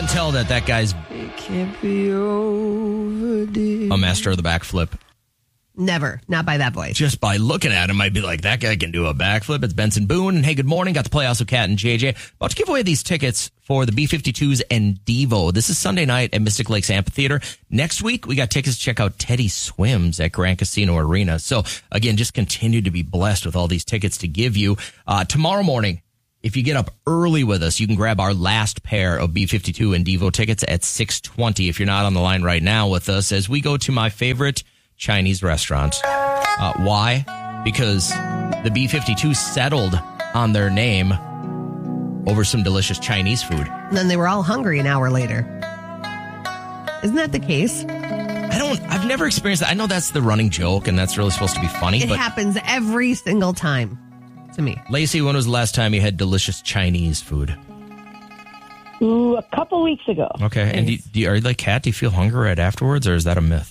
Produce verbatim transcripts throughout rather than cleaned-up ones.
tell that that guy's It can't be over, dear. a master of the backflip. Never. Not by that voice. Just by looking at him, I'd be like, that guy can do a backflip. It's Benson Boone. And hey, good morning. Got the Playhouse with Kat and J J. About to give away these tickets for the B fifty-twos and Devo. This is Sunday night at Mystic Lakes Amphitheater. Next week, we got tickets to check out Teddy Swims at Grand Casino Arena. So, again, just continue to be blessed with all these tickets to give you. Uh, tomorrow morning, if you get up early with us, you can grab our last pair of B fifty-two and Devo tickets at six twenty. If you're not on the line right now with us, as we go to my favorite Chinese restaurant. Uh, why? Because the B fifty-two settled on their name over some delicious Chinese food. And then they were all hungry an hour later. Isn't that the case? I don't, I've never experienced that. I know that's the running joke and that's really supposed to be funny. It but happens every single time to me. Lacey, when was the last time you had delicious Chinese food? Ooh, a couple weeks ago. Okay. Nice. And do you, do you, are you like, Kat, do you feel hungry right afterwards, or is that a myth?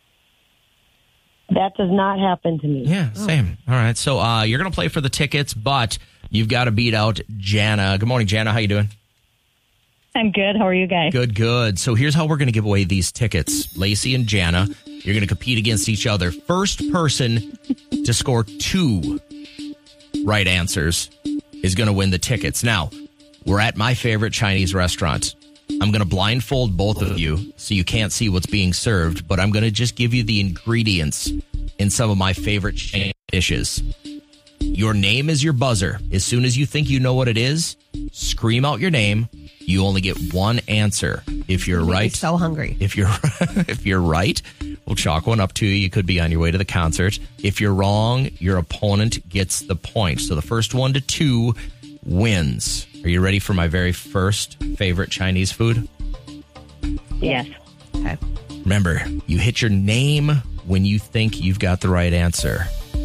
That does not happen to me. Yeah, same. Oh. All right. So uh, you're going to play for the tickets, but you've got to beat out Jana. Good morning, Jana. How you doing? I'm good. How are you guys? Good, good. So here's how we're going to give away these tickets. Lacey and Jana, you're going to compete against each other. First person to score two right answers is going to win the tickets. Now, we're at my favorite Chinese restaurant. I'm going to blindfold both of you so you can't see what's being served, but I'm going to just give you the ingredients in some of my favorite Chinese dishes. Your name is your buzzer. As soon as you think you know what it is, scream out your name. You only get one answer. If you're You make me right, so hungry. If you're if you're right, we'll chalk one up to you. You could be on your way to the concert. If you're wrong, your opponent gets the point. So the first one to two wins. Are you ready for my very first favorite Chinese food? Yes. Okay. Remember, you hit your name when you think you've got the right answer.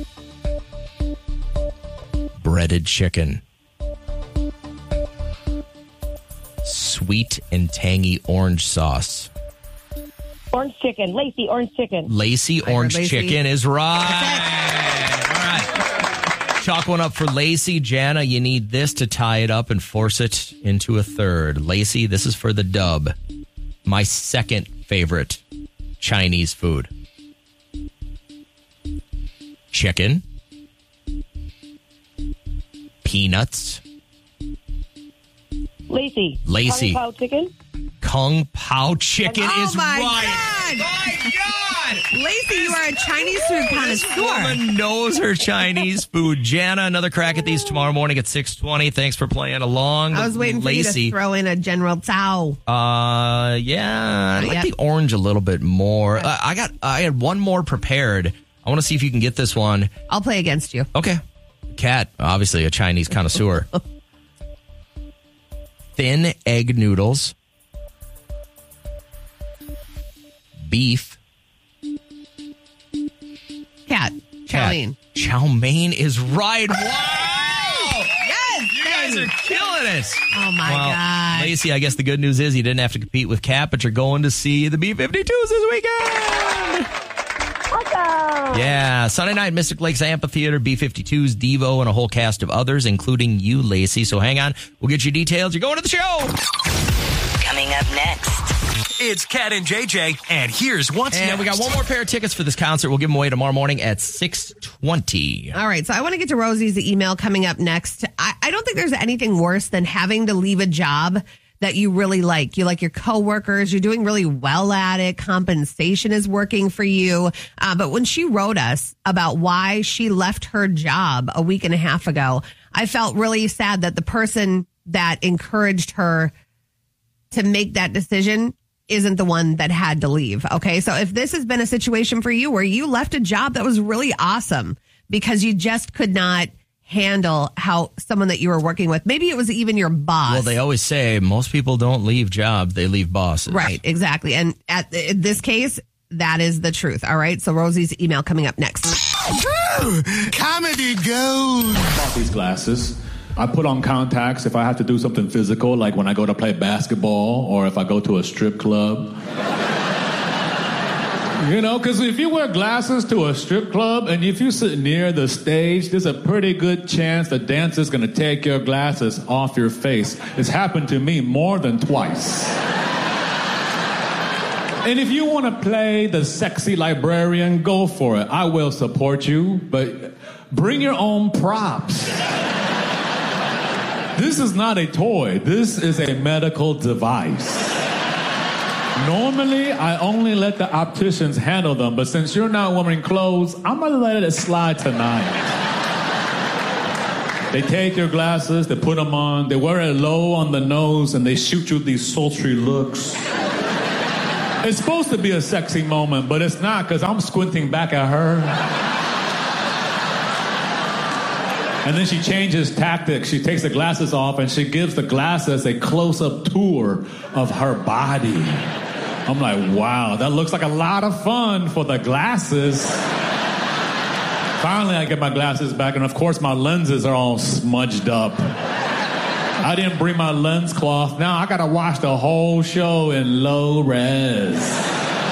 Breaded chicken. Sweet and tangy orange sauce. Orange chicken. Lacey, orange chicken. Lacey orange Lacey. chicken is right. All right. Chalk one up for Lacey. Jana, you need this to tie it up and force it into a third. Lacey, this is for the dub. My second favorite Chinese food. Chicken. Peanuts. Lacey. Lacey. Kung Pao chicken. Kung Pao chicken Oh is my right. God. My God. Lacey, you are a Chinese food connoisseur. Woman knows her Chinese food. Jana, another crack at these tomorrow morning at six twenty. Thanks for playing along. I was waiting for Lacey. you to throw in a General Tao. Uh, yeah, I like Yep. the orange a little bit more. Uh, I got, I had one more prepared. I want to see if you can get this one. I'll play against you. Okay. Kat, obviously a Chinese connoisseur. Thin egg noodles. Beef. Cat. Chow mein. Chow mein is right. Wow! Yes! You guys are killing it. Oh, my well, God. Lacey, I guess the good news is you didn't have to compete with Kat, but you're going to see the B fifty-twos this weekend. Awesome. Yeah, Sunday night, Mystic Lakes Amphitheater, B fifty-twos, Devo, and a whole cast of others, including you, Lacey. So hang on. We'll get you details. You're going to the show. Coming up next. It's Kat and J J, and here's what's And next. we got one more pair of tickets for this concert. We'll give them away tomorrow morning at six twenty. All right, so I want to get to Rosie's email coming up next. I, I don't think there's anything worse than having to leave a job that you really like. You like your coworkers. You're doing really well at it. Compensation is working for you. Uh, but when she wrote us about why she left her job a week and a half ago, I felt really sad that the person that encouraged her to make that decision isn't the one that had to leave. Okay. So if this has been a situation for you where you left a job that was really awesome because you just could not handle how someone that you were working with, maybe it was even your boss. Well, they always say most people don't leave jobs, they leave bosses. Right. Exactly. And at in this case, that is the truth. All right. So Rosie's email coming up next. Comedy gold. Got these glasses. I put on contacts if I have to do something physical, like when I go to play basketball or if I go to a strip club. You know, because if you wear glasses to a strip club and if you sit near the stage, there's a pretty good chance the dancer's going to take your glasses off your face. It's happened to me more than twice. And if you want to play the sexy librarian, go for it. I will support you, but bring your own props. This is not a toy. This is a medical device. Normally, I only let the opticians handle them, but since you're not wearing clothes, I'm going to let it slide tonight. They take your glasses, they put them on, they wear it low on the nose, and they shoot you these sultry looks. It's supposed to be a sexy moment, but it's not because I'm squinting back at her. And then she changes tactics. She takes the glasses off and she gives the glasses a close-up tour of her body. I'm like, wow, that looks like a lot of fun for the glasses. Finally, I get my glasses back, and of course, my lenses are all smudged up. I didn't bring my lens cloth. Now I gotta watch the whole show in low res.